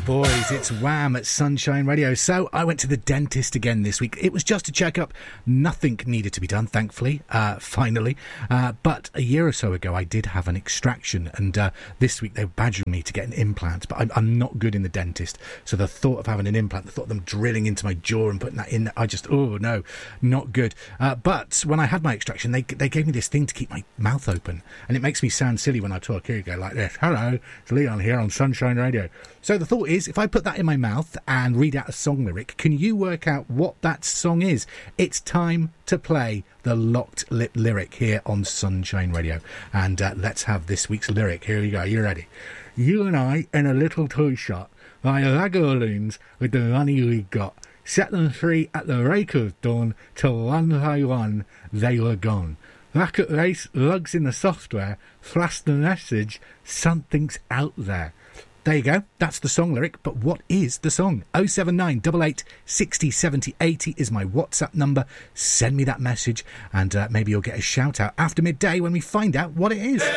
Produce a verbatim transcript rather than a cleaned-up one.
boys, it's Wham at Sunshine Radio. So I went to the dentist again this week. It was just to check up. Nothing needed to be done, thankfully, uh, finally. Uh, but a year or so ago, I did have an extraction, and uh, this week they were badgering me to get an implant. But I'm, I'm not good in the dentist, so the thought of having an implant, the thought of them drilling into my jaw and putting that in, I just, oh no, not good. Uh, but when I had my extraction, they they gave me this thing to keep my mouth open, and it makes me sound silly when I talk. Here you go, like this. Hello, it's Leon here on Sunshine Radio. So the thought is, if I put that in my mouth and read out a song lyric, can you work out what that song is? It's time to play the locked lip lyric here on Sunshine Radio. And uh, let's have this week's lyric. Here you go. You ready? You and I in a little toy shop, like Lagaloons with the money we got. Set them free at the break of dawn, till one by one they were gone. Racket race, lugs in the software, flash the message, something's out there. There you go, that's the song lyric, but what is the song? oh seven nine eight eight sixty seventy eighty is my WhatsApp number. Send me that message, and uh, maybe you'll get a shout out after midday when we find out what it is.